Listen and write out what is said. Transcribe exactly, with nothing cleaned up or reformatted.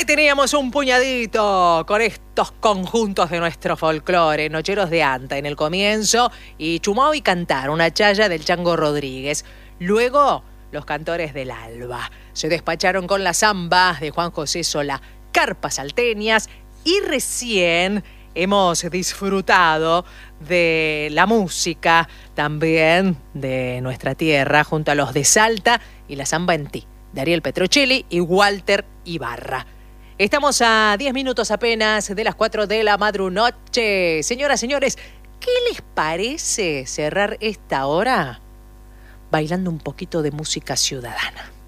Ahí teníamos un puñadito con estos conjuntos de nuestro folclore, Nocheros de Anta en el comienzo y Chumao y Cantar, una chaya del Chango Rodríguez. Luego, los Cantores del Alba. Se despacharon con la zamba de Juan José Solá, Carpas Salteñas, y recién hemos disfrutado de la música también de nuestra tierra junto a los de Salta y la Zamba en Ti, de Ariel Petrocelli y Walter Ibarra. Estamos a diez minutos apenas de las cuatro de la madrunoche. Señoras, señores, ¿qué les parece cerrar esta hora bailando un poquito de música ciudadana?